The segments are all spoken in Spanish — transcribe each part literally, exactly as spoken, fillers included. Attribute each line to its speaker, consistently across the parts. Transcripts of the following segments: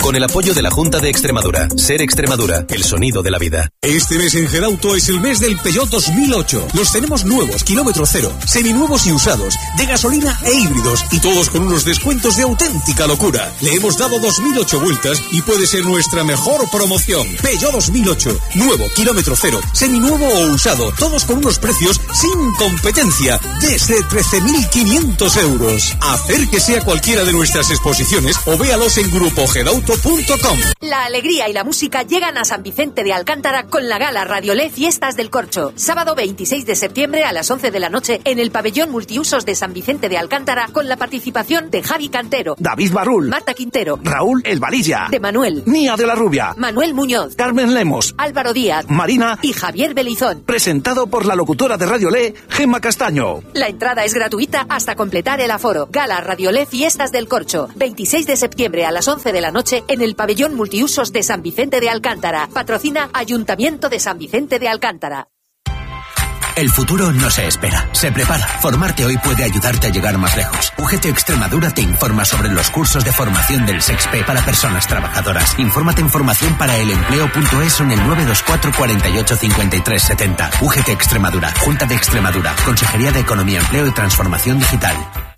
Speaker 1: Con el apoyo de la Junta de Extremadura. Ser Extremadura, el sonido de la vida.
Speaker 2: Este mes en Gedauto es el mes del Peugeot dos mil ocho. Los tenemos nuevos, kilómetro cero, seminuevos y usados, de gasolina e híbridos, y todos con unos descuentos de auténtica locura. Le hemos dado dos mil ocho vueltas y puede ser nuestra mejor promoción. Peugeot dos mil ocho, nuevo, kilómetro cero, seminuevo o usado, todos con unos precios sin competencia, desde trece mil quinientos euros. Acérquese a cualquiera de nuestras exposiciones o véalos en grupo gedauto punto com.
Speaker 3: La alegría y la música llegan a San Vicente de Alcántara con la gala Radiolé Fiestas del Corcho. Sábado veintiséis de septiembre a las once de la noche en el pabellón multiusos de San Vicente de Alcántara, con la participación de Javi Cantero,
Speaker 4: David Barrul,
Speaker 3: Marta Quintero,
Speaker 4: Raúl El Valilla,
Speaker 3: de Manuel,
Speaker 4: Nia de la Rubia,
Speaker 3: Manuel Muñoz,
Speaker 4: Carmen Lemos,
Speaker 3: Álvaro Díaz,
Speaker 4: Marina
Speaker 3: y Javier Belizón.
Speaker 4: Presentado por la locutora de Radiolé, Gemma Castaño.
Speaker 3: La entrada es gratuita hasta completar el aforo. Gala Radiolé Fiestas del Corcho, veintiséis de septiembre a las once de la noche en el pabellón multiusos de San Vicente de Alcántara. Patrocina Ayuntamiento de San Vicente de Alcántara.
Speaker 5: El futuro no se espera, se prepara. Formarte hoy puede ayudarte a llegar más lejos. U G T Extremadura te informa sobre los cursos de formación del SEXPE para personas trabajadoras. Infórmate en formación para el empleo punto es o en el nueve dos cuatro cuarenta y ocho cincuenta y tres setenta. U G T Extremadura, Junta de Extremadura, Consejería de Economía, Empleo y Transformación Digital.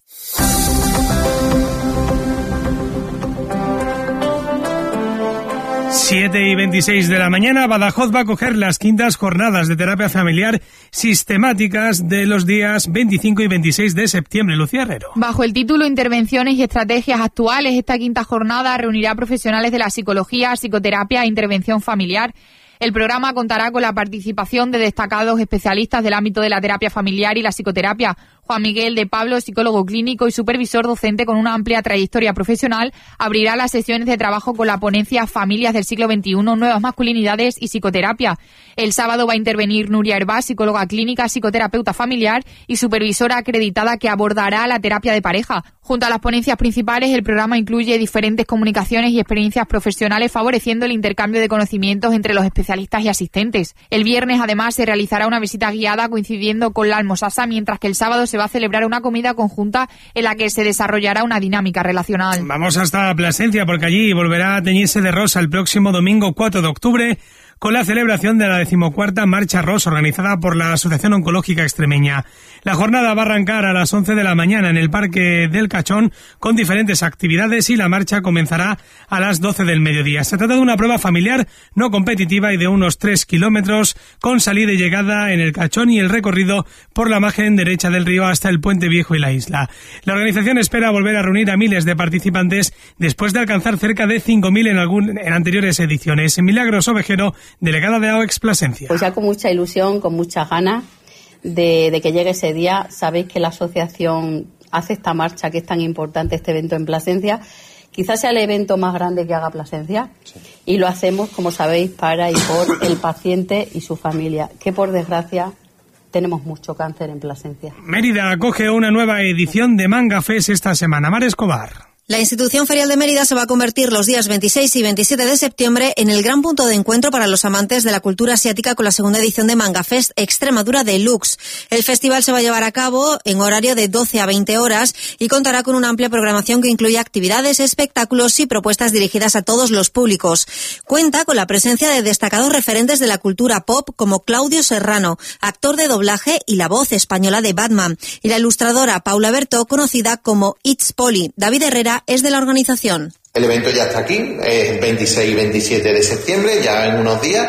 Speaker 6: siete y veintiséis de la mañana, Badajoz va a coger las quintas jornadas de terapia familiar sistemáticas de los días veinticinco y veintiséis de septiembre. Lucía Herrero.
Speaker 7: Bajo el título Intervenciones y Estrategias Actuales, esta quinta jornada reunirá a profesionales de la psicología, psicoterapia e intervención familiar. El programa contará con la participación de destacados especialistas del ámbito de la terapia familiar y la psicoterapia. Juan Miguel de Pablo, psicólogo clínico y supervisor docente con una amplia trayectoria profesional, abrirá las sesiones de trabajo con la ponencia Familias del siglo veintiuno, Nuevas Masculinidades y Psicoterapia. El sábado va a intervenir Nuria Herbás, psicóloga clínica, psicoterapeuta familiar y supervisora acreditada, que abordará la terapia de pareja. Junto a las ponencias principales, el programa incluye diferentes comunicaciones y experiencias profesionales, favoreciendo el intercambio de conocimientos entre los especialistas y asistentes. El viernes, además, se realizará una visita guiada coincidiendo con la almosasa, mientras que el sábado se va a celebrar una comida conjunta en la que se desarrollará una dinámica relacional.
Speaker 6: Vamos hasta Plasencia, porque allí volverá a teñirse de rosa el próximo domingo cuatro de octubre con la celebración de la decimocuarta Marcha Rosa, organizada por la Asociación Oncológica Extremeña. La jornada va a arrancar a las once de la mañana en el Parque del Cachón con diferentes actividades, y la marcha comenzará a las doce del mediodía. Se trata de una prueba familiar no competitiva y de unos tres kilómetros, con salida y llegada en el Cachón y el recorrido por la margen derecha del río hasta el Puente Viejo y la isla. La organización espera volver a reunir a miles de participantes después de alcanzar cerca de cinco mil en, algún, en anteriores ediciones. Milagros Ovejero, delegada de A O E X Plasencia.
Speaker 8: Pues ya con mucha ilusión, con muchas ganas de, de que llegue ese día. Sabéis que la asociación hace esta marcha, que es tan importante, este evento en Plasencia. Quizás sea el evento más grande que haga Plasencia, sí. Y lo hacemos, como sabéis, para y por el paciente y su familia, que por desgracia tenemos mucho cáncer en Plasencia.
Speaker 6: Mérida acoge una nueva edición de Manga Fest esta semana. Mar Escobar.
Speaker 9: La Institución Ferial de Mérida se va a convertir los días veintiséis y veintisiete de septiembre en el gran punto de encuentro para los amantes de la cultura asiática, con la segunda edición de Manga Fest Extremadura Deluxe. El festival se va a llevar a cabo en horario de doce a veinte horas y contará con una amplia programación que incluye actividades, espectáculos y propuestas dirigidas a todos los públicos. Cuenta con la presencia de destacados referentes de la cultura pop como Claudio Serrano, actor de doblaje y la voz española de Batman, y la ilustradora Paula Bertó, conocida como It's Polly. David Herrera es de la organización.
Speaker 10: El evento ya está aquí, es veintiséis y veintisiete de septiembre, ya en unos días,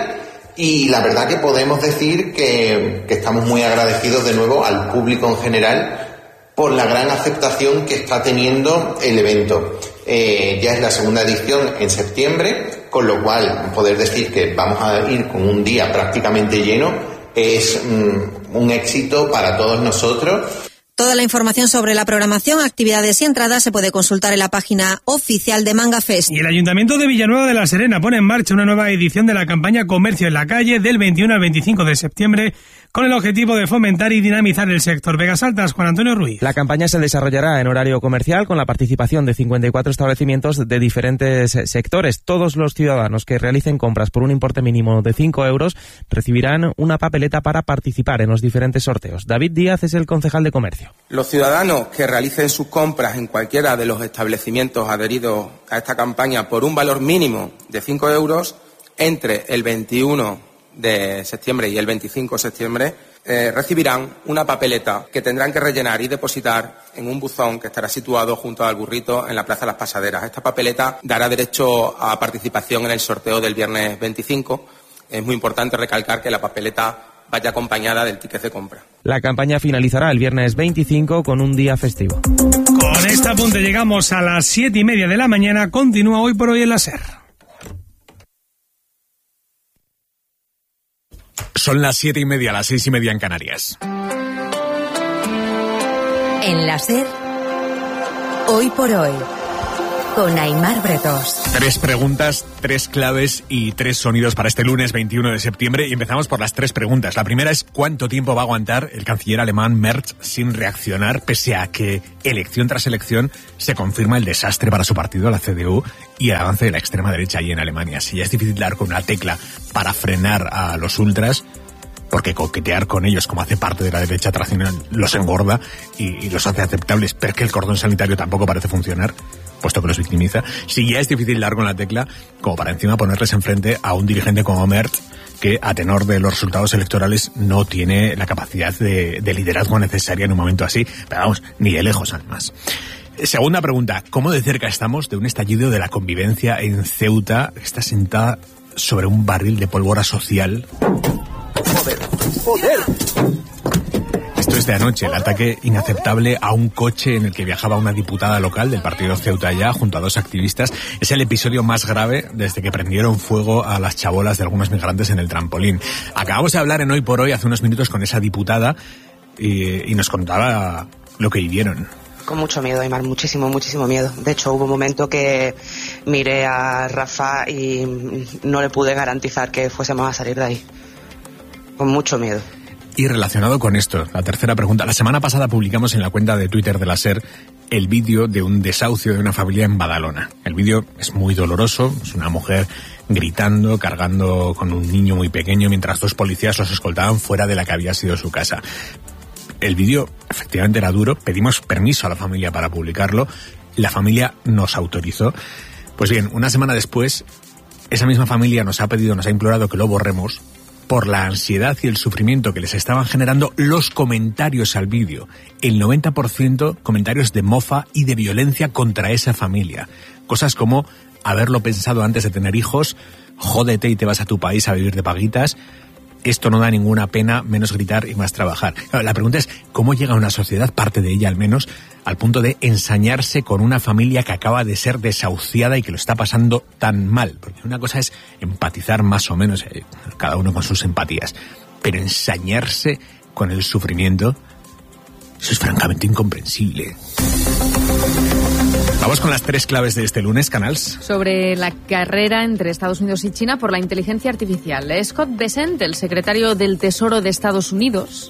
Speaker 10: y la verdad que podemos decir que, que estamos muy agradecidos de nuevo al público en general por la gran aceptación que está teniendo el evento. Eh, ya es la segunda edición en septiembre, con lo cual poder decir que vamos a ir con un día prácticamente lleno es mm, un éxito para todos nosotros.
Speaker 9: Toda la información sobre la programación, actividades y entradas se puede consultar en la página oficial de Manga Fest.
Speaker 6: Y el Ayuntamiento de Villanueva de la Serena pone en marcha una nueva edición de la campaña Comercio en la Calle del veintiuno al veinticinco de septiembre, con el objetivo de fomentar y dinamizar el sector. Vegas Altas, Juan Antonio Ruiz.
Speaker 11: La campaña se desarrollará en horario comercial con la participación de cincuenta y cuatro establecimientos de diferentes sectores. Todos los ciudadanos que realicen compras por un importe mínimo de cinco euros recibirán una papeleta para participar en los diferentes sorteos. David Díaz es el concejal de Comercio.
Speaker 12: comercio.
Speaker 13: Los ciudadanos que realicen sus compras en cualquiera de los establecimientos adheridos a esta campaña por un valor mínimo de cinco euros entre el veintiuno de septiembre y el veinticinco de septiembre eh, recibirán una papeleta que tendrán que rellenar y depositar en un buzón que estará situado junto al burrito en la Plaza de las Pasaderas. Esta papeleta dará derecho a participación en el sorteo del viernes veinticinco. Es muy importante recalcar que la papeleta vaya acompañada del ticket de compra.
Speaker 11: La campaña finalizará el viernes veinticinco con un día festivo.
Speaker 6: Con este apunte llegamos a las siete y media de la mañana. Continúa Hoy por Hoy en la SER.
Speaker 14: Son las siete y media, las seis y media en Canarias.
Speaker 3: En la SER, Hoy por Hoy, con Aimar Bretos.
Speaker 14: Tres preguntas, tres claves y tres sonidos para este lunes veintiuno de septiembre. Y empezamos por las tres preguntas. La primera es: ¿cuánto tiempo va a aguantar el canciller alemán Merz sin reaccionar, pese a que elección tras elección se confirma el desastre para su partido, la C D U, y el avance de la extrema derecha allí en Alemania? Si ya es difícil dar con una tecla para frenar a los ultras, porque coquetear con ellos, como hace parte de la derecha tradicional, los engorda y, y los hace aceptables, pero es que el cordón sanitario tampoco parece funcionar, puesto que los victimiza. Si ya es difícil dar con la tecla, como para encima ponerles enfrente a un dirigente como Merz, que a tenor de los resultados electorales no tiene la capacidad de, de liderazgo necesaria en un momento así, pero vamos, ni de lejos además. Segunda pregunta: ¿cómo de cerca estamos de un estallido de la convivencia en Ceuta, que está sentada sobre un barril de pólvora social? ¡Joder! ¡Joder! Esto es de anoche, el ataque inaceptable a un coche en el que viajaba una diputada local del partido Ceuta Ya junto a dos activistas. Es el episodio más grave desde que prendieron fuego a las chabolas de algunos migrantes en el trampolín. Acabamos de hablar en Hoy por Hoy hace unos minutos con esa diputada y, y nos contaba lo que vivieron.
Speaker 15: Con mucho miedo, Aymar, muchísimo, muchísimo miedo. De hecho, hubo un momento que miré a Rafa y no le pude garantizar que fuésemos a salir de ahí. Con mucho miedo.
Speaker 14: Y relacionado con esto, la tercera pregunta. La semana pasada publicamos en la cuenta de Twitter de la SER el vídeo de un desahucio de una familia en Badalona. El vídeo es muy doloroso, es una mujer gritando, cargando con un niño muy pequeño, mientras dos policías los escoltaban fuera de la que había sido su casa. El vídeo efectivamente era duro, pedimos permiso a la familia para publicarlo, la familia nos autorizó. Pues bien, una semana después, esa misma familia nos ha pedido, nos ha implorado que lo borremos, por la ansiedad y el sufrimiento que les estaban generando los comentarios al vídeo. El noventa por ciento comentarios de mofa y de violencia contra esa familia. Cosas como haberlo pensado antes de tener hijos, jódete y te vas a tu país a vivir de paguitas, esto no da ninguna pena, menos gritar y más trabajar. Claro, la pregunta es: ¿cómo llega una sociedad, parte de ella al menos, al punto de ensañarse con una familia que acaba de ser desahuciada y que lo está pasando tan mal? Porque una cosa es empatizar más o menos, eh, cada uno con sus empatías, pero ensañarse con el sufrimiento, eso es francamente incomprensible. Vamos con las tres claves de este lunes, Canals.
Speaker 16: Sobre la carrera entre Estados Unidos y China por la inteligencia artificial. Scott Bessent, el secretario del Tesoro de Estados Unidos,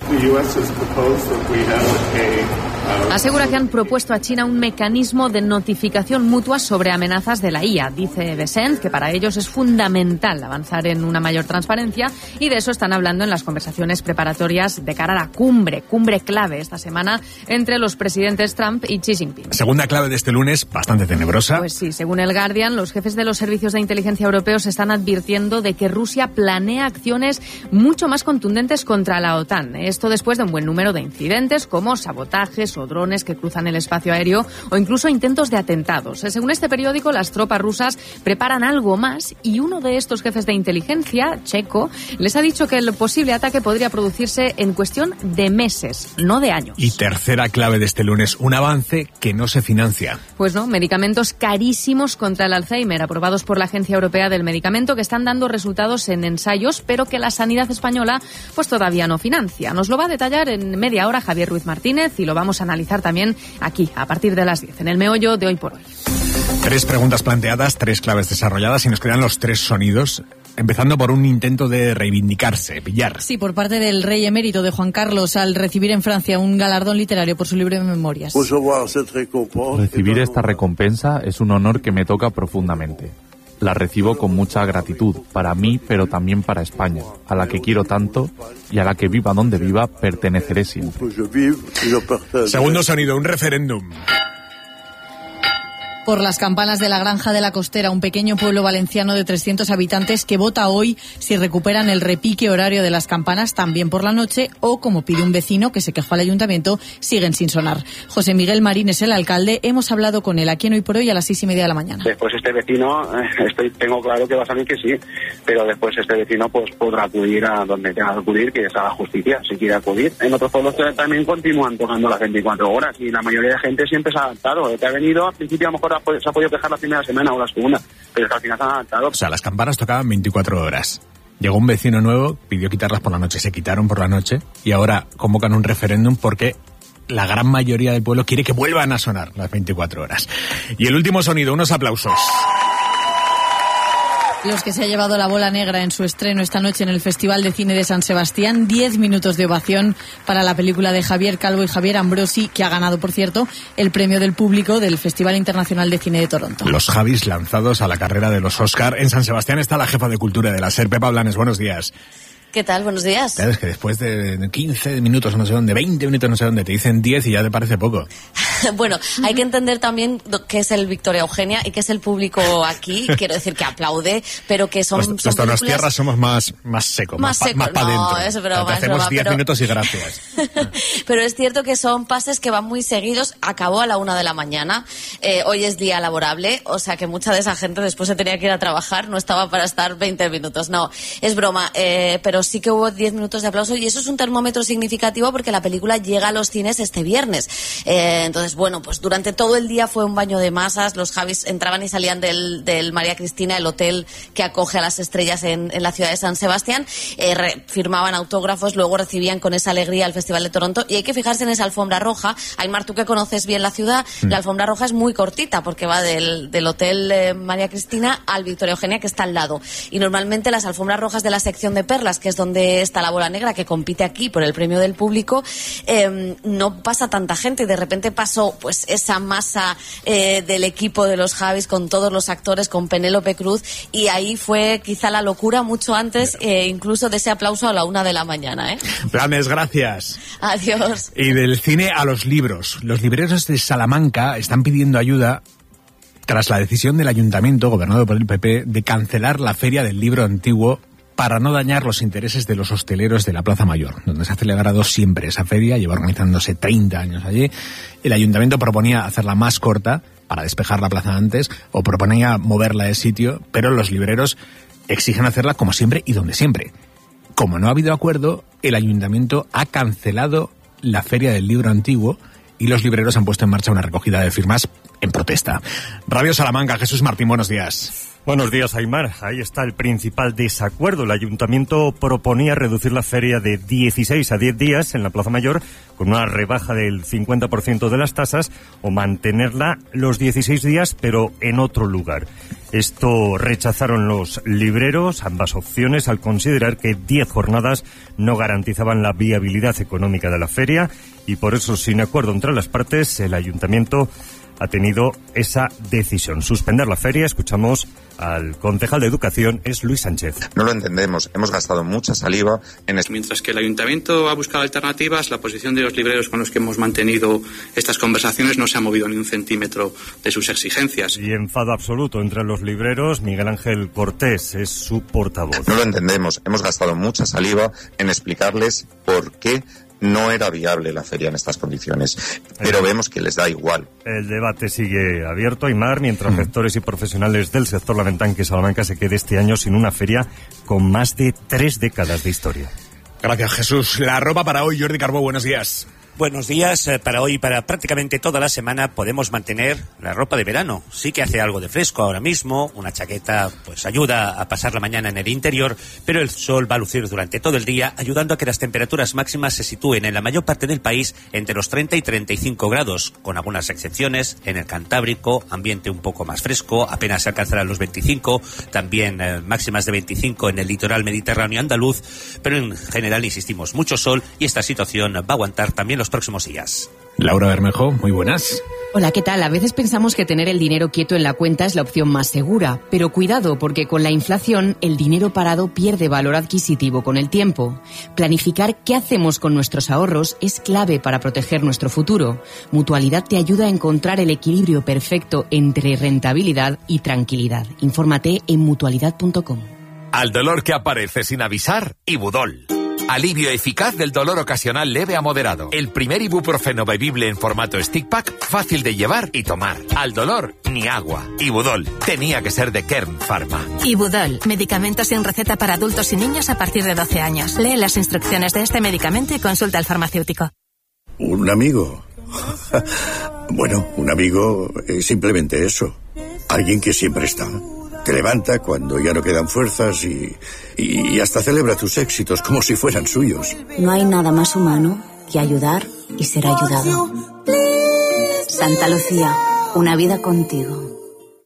Speaker 16: asegura que han propuesto a China un mecanismo de notificación mutua sobre amenazas de la I A. Dice Bessent que para ellos es fundamental avanzar en una mayor transparencia y de eso están hablando en las conversaciones preparatorias de cara a la cumbre, cumbre clave esta semana entre los presidentes Trump y Xi Jinping.
Speaker 14: Segunda clave de este lunes, bastante tenebrosa.
Speaker 16: Pues sí, según el Guardian, los jefes de los servicios de inteligencia europeos están advirtiendo de que Rusia planea acciones mucho más contundentes contra la OTAN. Esto después de un buen número de incidentes como sabotajes o drones que cruzan el espacio aéreo o incluso intentos de atentados. Según este periódico, las tropas rusas preparan algo más y uno de estos jefes de inteligencia, checo, les ha dicho que el posible ataque podría producirse en cuestión de meses, no de años.
Speaker 14: Y tercera clave de este lunes, un avance que no se financia.
Speaker 16: Pues no, medicamentos carísimos contra el Alzheimer, aprobados por la Agencia Europea del Medicamento, que están dando resultados en ensayos, pero que la sanidad española pues todavía no financia. Nos lo va a detallar en media hora Javier Ruiz Martínez y lo vamos a analizar también aquí, a partir de las diez, en el meollo de Hoy por Hoy.
Speaker 14: Tres preguntas planteadas, tres claves desarrolladas y nos quedan los tres sonidos. Empezando por un intento de reivindicarse, pillar.
Speaker 17: Sí, por parte del rey emérito de Juan Carlos al recibir en Francia un galardón literario por su libro de memorias.
Speaker 18: Recibir esta recompensa es un honor que me toca profundamente.
Speaker 12: la recibo con mucha gratitud, para mí, pero también para España, a la que quiero tanto y a la que viva donde viva, perteneceré siempre.
Speaker 14: Segundo sonido, un referéndum.
Speaker 17: Por las campanas de la Granja de la Costera, un pequeño pueblo valenciano de trescientos habitantes que vota hoy si recuperan el repique horario de las campanas también por la noche o, como pide un vecino que se quejó al ayuntamiento, siguen sin sonar. José Miguel Marín es el alcalde. Hemos hablado con él aquí en Hoy por Hoy a las seis y media de la mañana.
Speaker 18: Después este vecino, estoy, tengo claro que va a salir que sí, pero después este vecino pues podrá acudir a donde tenga que acudir, que es a la justicia, si quiere acudir. En otros pueblos también continúan tocando las veinticuatro horas y la mayoría de gente siempre se ha adaptado. El que ha venido, al principio a lo mejor se ha podido quejar la primera semana o la segunda, pero es que al final se han adaptado.
Speaker 14: O sea, las campanas tocaban veinticuatro horas. Llegó un vecino nuevo, pidió quitarlas por la noche, se quitaron por la noche y ahora convocan un referéndum porque la gran mayoría del pueblo quiere que vuelvan a sonar las veinticuatro horas. Y el último sonido, unos aplausos.
Speaker 17: Los que se ha llevado la bola negra en su estreno esta noche en el Festival de Cine de San Sebastián. Diez minutos de ovación para la película de Javier Calvo y Javier Ambrosi, que ha ganado, por cierto, el premio del público del Festival Internacional de Cine de Toronto.
Speaker 14: Los Javis lanzados a la carrera de los Oscar. En San Sebastián está la jefa de cultura de la SER, Pepa Blanes. Buenos días.
Speaker 19: ¿Qué tal? Buenos días.
Speaker 14: Claro, es que después de quince minutos no sé dónde, veinte minutos no sé dónde, te dicen diez y ya te parece poco.
Speaker 19: Bueno, hay que entender también qué es el Victoria Eugenia y qué es el público aquí. Quiero decir que aplaude, pero que son,
Speaker 14: los,
Speaker 19: son
Speaker 14: los
Speaker 19: películas...
Speaker 14: tierras somos más, más secos,
Speaker 19: más,
Speaker 14: más,
Speaker 19: seco.
Speaker 14: más para
Speaker 19: no,
Speaker 14: adentro.
Speaker 19: Es broma,
Speaker 14: te
Speaker 19: es
Speaker 14: hacemos
Speaker 19: broma,
Speaker 14: diez
Speaker 19: pero...
Speaker 14: minutos y gracias.
Speaker 19: Pero es cierto que son pases que van muy seguidos. Acabó a la una de la mañana. Eh, hoy es día laborable, o sea que mucha de esa gente después se tenía que ir a trabajar, no estaba para estar veinte minutos. No, es broma, eh, pero sí que hubo diez minutos de aplauso y eso es un termómetro significativo porque la película llega a los cines este viernes. Eh, entonces, bueno, pues durante todo el día fue un baño de masas. Los Javis entraban y salían del, del María Cristina, el hotel que acoge a las estrellas en, en la ciudad de San Sebastián. Eh, re, firmaban autógrafos, luego recibían con esa alegría el Festival de Toronto. Y hay que fijarse en esa alfombra roja. Aymar, tú que conoces bien la ciudad, mm. la alfombra roja es muy cortita porque va del, del hotel eh, María Cristina al Victoria Eugenia, que está al lado. Y normalmente las alfombras rojas de la sección de perlas, que es donde está la bola negra, que compite aquí por el premio del público, eh, no pasa tanta gente y de repente pasó pues esa masa eh, del equipo de los Javis con todos los actores, con Penélope Cruz, y ahí fue quizá la locura mucho antes eh, incluso de ese aplauso a la una de la mañana. ¿eh?
Speaker 14: Planes, gracias.
Speaker 19: Adiós.
Speaker 14: Y del cine a los libros. Los libreros de Salamanca están pidiendo ayuda tras la decisión del ayuntamiento, gobernado por el P P, de cancelar la Feria del Libro Antiguo para no dañar los intereses de los hosteleros de la Plaza Mayor, donde se ha celebrado siempre esa feria, lleva organizándose treinta años allí. El ayuntamiento proponía hacerla más corta para despejar la plaza antes, o proponía moverla de sitio, pero los libreros exigen hacerla como siempre y donde siempre. Como no ha habido acuerdo, el ayuntamiento ha cancelado la Feria del Libro Antiguo y los libreros han puesto en marcha una recogida de firmas en protesta. Radio Salamanca, Jesús Martín, buenos días.
Speaker 20: Buenos días, Aymar. Ahí está el principal desacuerdo. El ayuntamiento proponía reducir la feria de dieciséis a diez días en la Plaza Mayor con una rebaja del cincuenta por ciento de las tasas o mantenerla los dieciséis días pero en otro lugar. Esto rechazaron los libreros, ambas opciones, al considerar que diez jornadas no garantizaban la viabilidad económica de la feria y por eso, sin acuerdo entre las partes, el ayuntamiento ha tenido esa decisión. Suspender la feria. Escuchamos al concejal de Educación, es Luis Sánchez.
Speaker 21: No lo entendemos. Hemos gastado mucha saliva en esto.
Speaker 22: Mientras que el ayuntamiento ha buscado alternativas, la posición de los libreros con los que hemos mantenido estas conversaciones no se ha movido ni un centímetro de sus exigencias.
Speaker 20: Y enfado absoluto entre los libreros. Miguel Ángel Cortés es su portavoz.
Speaker 21: No lo entendemos. Hemos gastado mucha saliva en explicarles por qué no era viable la feria en estas condiciones, pero vemos que les da igual.
Speaker 20: El debate sigue abierto, Aymar, mientras sectores y profesionales del sector lamentan que Salamanca se quede este año sin una feria con más de tres décadas de historia.
Speaker 14: Gracias, Jesús. La ropa para hoy, Jordi Carbó, buenos días.
Speaker 23: Buenos días. Para hoy, para prácticamente toda la semana, podemos mantener la ropa de verano. Sí que hace algo de fresco ahora mismo, una chaqueta pues ayuda a pasar la mañana en el interior, pero el sol va a lucir durante todo el día, ayudando a que las temperaturas máximas se sitúen en la mayor parte del país entre los treinta y treinta y cinco grados, con algunas excepciones. En el Cantábrico, ambiente un poco más fresco, apenas se alcanzarán los veinticinco, también eh, máximas de veinticinco en el litoral mediterráneo andaluz, pero en general, insistimos, mucho sol y esta situación va a aguantar también los próximos días.
Speaker 14: Laura Bermejo, muy buenas.
Speaker 1: Hola, ¿qué tal? A veces pensamos que tener el dinero quieto en la cuenta es la opción más segura, pero cuidado porque con la inflación el dinero parado pierde valor adquisitivo con el tiempo. Planificar qué hacemos con nuestros ahorros es clave para proteger nuestro futuro. Mutualidad te ayuda a encontrar el equilibrio perfecto entre rentabilidad y tranquilidad. Infórmate en mutualidad punto com.
Speaker 2: Al dolor que aparece sin avisar, Ibudol. Alivio eficaz del dolor ocasional leve a moderado. El primer ibuprofeno bebible en formato stick pack, fácil de llevar y tomar. Al dolor, ni agua. Ibudol. Tenía que ser de Kern Pharma.
Speaker 4: Ibudol. Medicamento sin receta para adultos y niños a partir de doce años. Lee las instrucciones de este medicamento y consulta al farmacéutico.
Speaker 24: ¿Un amigo? Bueno, un amigo es simplemente eso. Alguien que siempre está. Te levanta cuando ya no quedan fuerzas y, y hasta celebra tus éxitos como si fueran suyos.
Speaker 25: No hay nada más humano que ayudar y ser ayudado. Santa Lucía, una vida contigo.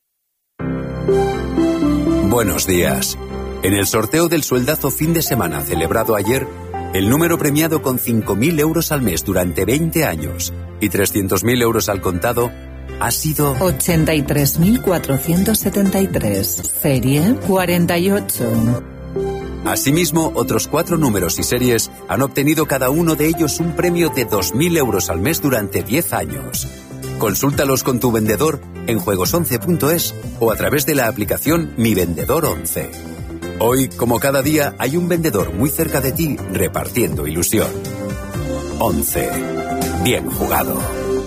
Speaker 26: Buenos días. En el sorteo del sueldazo fin de semana celebrado ayer, el número premiado con cinco mil euros al mes durante veinte años y trescientos mil euros al contado ha sido
Speaker 27: ochenta y tres mil cuatrocientos setenta y tres, serie cuarenta y ocho.
Speaker 26: Asimismo, otros cuatro números y series han obtenido cada uno de ellos un premio de dos mil euros al mes durante diez años. Consúltalos con tu vendedor en juegos once punto es o a través de la aplicación Mi Vendedor once. Hoy, como cada día, hay un vendedor muy cerca de ti repartiendo ilusión. once. Bien jugado.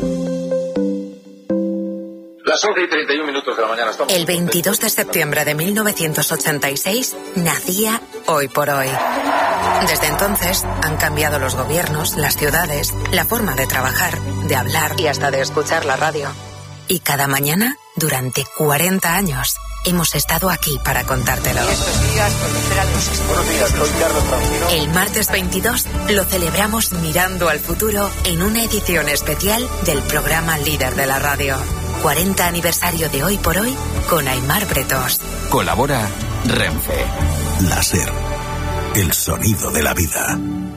Speaker 28: Las once y treinta y un minutos de la mañana estamos...
Speaker 29: El veintidós de septiembre de mil novecientos ochenta y seis nacía Hoy por Hoy. Desde entonces han cambiado los gobiernos, las ciudades, la forma de trabajar, de hablar y hasta de escuchar la radio. Y cada mañana, durante cuarenta años, hemos estado aquí para contártelo. El martes veintidós lo celebramos mirando al futuro en una edición especial del programa líder de la radio. cuarenta aniversario de Hoy por Hoy con Aimar Bretós.
Speaker 5: Colabora Renfe. Láser. El sonido de la vida.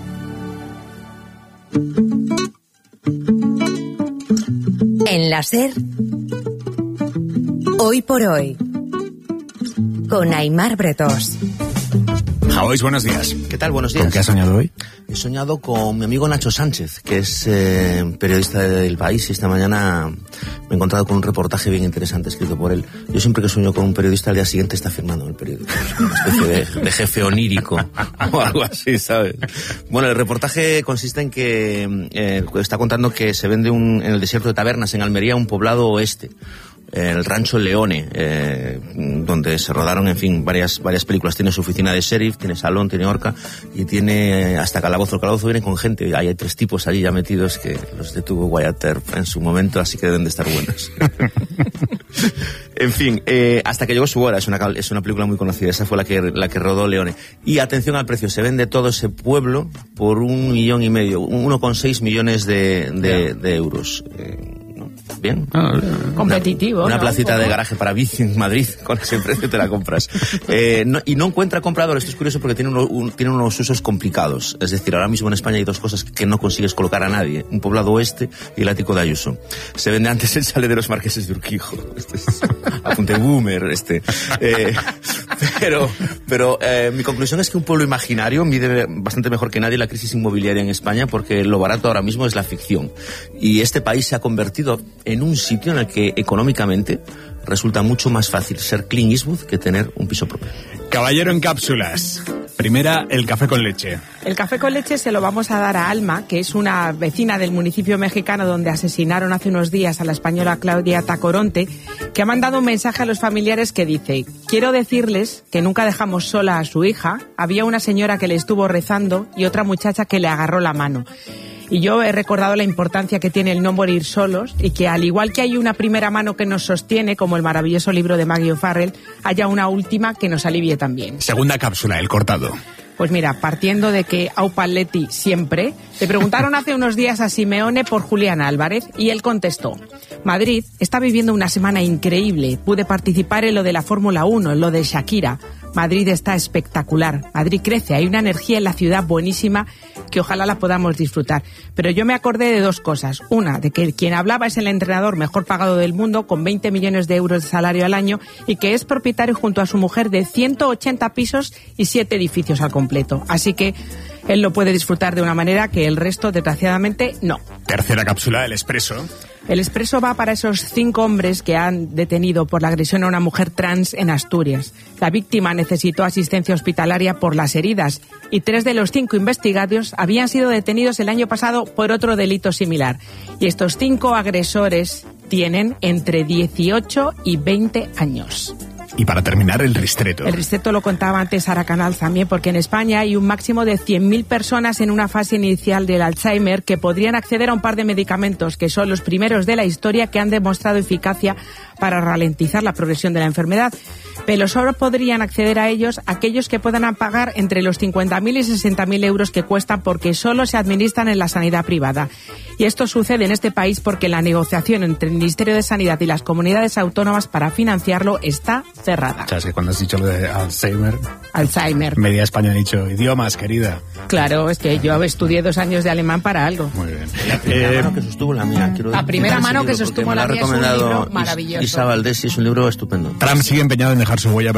Speaker 29: En la SER, Hoy por Hoy, con Aimar Bretós.
Speaker 14: Jaois, buenos días.
Speaker 30: ¿Qué tal? Buenos días.
Speaker 14: ¿Con qué has soñado hoy?
Speaker 30: He soñado con mi amigo Nacho Sánchez, que es eh, periodista del País, y esta mañana me he encontrado con un reportaje bien interesante escrito por él. Yo siempre que sueño con un periodista, al día siguiente está firmando en el periódico. Es una especie de, de jefe onírico o algo así, ¿sabes? Bueno, el reportaje consiste en que eh, está contando que se vende un, en el desierto de Tabernas, en Almería, un poblado oeste. El Rancho Leone, eh, donde se rodaron, en fin, varias varias películas. Tiene su oficina de sheriff, tiene salón, tiene horca y tiene hasta calabozo. El calabozo viene con gente. Ahí hay tres tipos allí ya metidos que los detuvo Wyatt Earp en su momento, así que deben de estar buenos. En fin, eh, hasta que llegó su hora. Es una, es una película muy conocida. Esa fue la que, la que rodó Leone. Y atención al precio. Se vende todo ese pueblo por un millón y medio. uno coma seis millones de, de, de euros. Eh, Bien.
Speaker 31: Ah, competitivo.
Speaker 30: Una, una
Speaker 31: ¿no?
Speaker 30: placita de garaje para bici en Madrid, con ese precio te la compras. Eh, no, y no encuentra comprador. Esto es curioso porque tiene, uno, un, tiene unos usos complicados. Es decir, ahora mismo en España hay dos cosas que no consigues colocar a nadie. Un poblado oeste y el ático de Ayuso. Se vende antes el chalet de los Marqueses de Urquijo. Este es apunte boomer, este. Eh, pero pero eh, mi conclusión es que un pueblo imaginario mide bastante mejor que nadie la crisis inmobiliaria en España, porque lo barato ahora mismo es la ficción. Y este país se ha convertido en un sitio en el que económicamente resulta mucho más fácil ser Clint Eastwood que tener un piso propio.
Speaker 14: Caballero en cápsulas. Primera, el café con leche.
Speaker 31: El café con leche se lo vamos a dar a Alma, que es una vecina del municipio mexicano donde asesinaron hace unos días a la española Claudia Tacoronte, que ha mandado un mensaje a los familiares que dice: quiero decirles que nunca dejamos sola a su hija, había una señora que le estuvo rezando y otra muchacha que le agarró la mano. Y yo he recordado la importancia que tiene el no morir solos y que al igual que hay una primera mano que nos sostiene, como el maravilloso libro de Maggie O'Farrell, haya una última que nos alivie también.
Speaker 14: Segunda cápsula, el cortado.
Speaker 31: Pues mira, partiendo de que Au Paletti siempre, le preguntaron hace unos días a Simeone por Julián Álvarez y él contestó: Madrid está viviendo una semana increíble, pude participar en lo de la Fórmula uno, en lo de Shakira. Madrid está espectacular, Madrid crece, hay una energía en la ciudad buenísima que ojalá la podamos disfrutar. Pero yo me acordé de dos cosas. Una, de que quien hablaba es el entrenador mejor pagado del mundo, con veinte millones de euros de salario al año, y que es propietario junto a su mujer de ciento ochenta pisos y siete edificios al completo. Así que él lo puede disfrutar de una manera que el resto, desgraciadamente, no.
Speaker 14: Tercera cápsula, el Expreso.
Speaker 31: El Expreso va para esos cinco hombres que han detenido por la agresión a una mujer trans en Asturias. La víctima necesitó asistencia hospitalaria por las heridas y tres de los cinco investigados habían sido detenidos el año pasado por otro delito similar. Y estos cinco agresores tienen entre dieciocho y veinte años.
Speaker 14: Y para terminar, el Ristreto.
Speaker 31: El Ristreto lo contaba antes Sara Canal también, porque en España hay un máximo de cien mil personas en una fase inicial del Alzheimer que podrían acceder a un par de medicamentos que son los primeros de la historia que han demostrado eficacia para ralentizar la progresión de la enfermedad. Pero solo podrían acceder a ellos aquellos que puedan pagar entre los cincuenta mil y sesenta mil euros que cuestan, porque solo se administran en la sanidad privada. Y esto sucede en este país porque la negociación entre el Ministerio de Sanidad y las comunidades autónomas para financiarlo está cerrada.
Speaker 14: O sea, es que cuando has dicho lo de Alzheimer...
Speaker 31: Alzheimer.
Speaker 14: Media España ha dicho idiomas, querida.
Speaker 31: Claro, es que yo estudié dos años de alemán para algo.
Speaker 14: Muy bien.
Speaker 30: La primera eh, mano que sostuvo la mía. Quiero
Speaker 31: la primera mano que sostuvo la mía es un libro maravilloso.
Speaker 30: Isa Valdés, y es un libro estupendo.
Speaker 14: Trump sigue empeñado en dejar su huella